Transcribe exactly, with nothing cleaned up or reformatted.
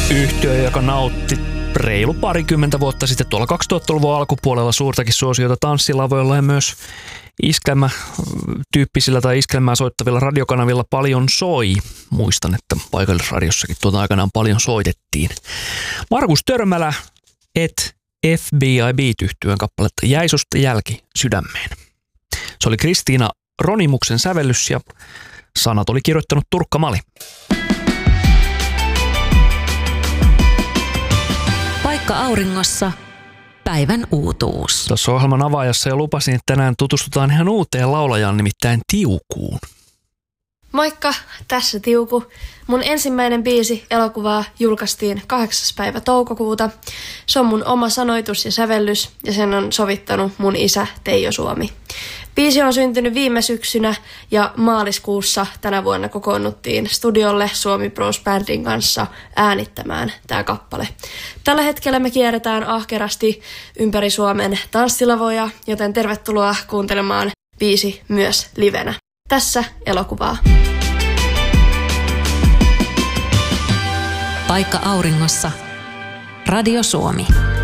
Yhtye, joka nautti reilu parikymmentä vuotta sitten tuolla kaksituhattaluvun alkupuolella suurtakin suosiota tanssilavoilla ja myös iskelmä-tyyppisillä tai iskelmää soittavilla radiokanavilla paljon soi. Muistan, että paikallisradiossakin tuota aikanaan paljon soitettiin. Markus Törmälä et F B I Beat-yhtyeen kappaletta Jäi susta jälki sydämeen. Se oli Kristiina Ronimuksen sävellys ja sanat oli kirjoittanut Turkka Mali. Paikka auringossa, päivän uutuus. Tuossa ohjelman avaajassa jo lupasin, että tänään tutustutaan ihan uuteen laulajaan, nimittäin Tiukuun. Moikka, tässä Tiuku. Mun ensimmäinen biisi elokuvaa julkaistiin kahdeksas päivä toukokuuta. Se on mun oma sanoitus ja sävellys ja sen on sovittanut mun isä Teijo Suomi. Biisi on syntynyt viime syksynä ja maaliskuussa tänä vuonna kokoonnuttiin studiolle Suomi Bros Bandin kanssa äänittämään tää kappale. Tällä hetkellä me kierretään ahkerasti ympäri Suomen tanssilavoja, joten tervetuloa kuuntelemaan biisi myös livenä. Tässä elokuvaa. Paikka auringossa. Radio Suomi.